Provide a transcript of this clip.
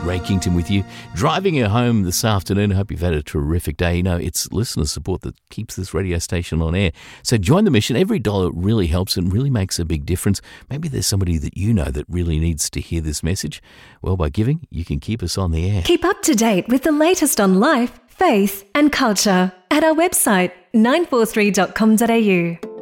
Ray Kington with you, driving you home this afternoon. I hope you've had a terrific day. You know, it's listener support that keeps this radio station on air. So join the mission. Every dollar really helps and really makes a big difference. Maybe there's somebody that you know that really needs to hear this message. Well, by giving, you can keep us on the air. Keep up to date with the latest on life, faith and culture at our website 943.com.au.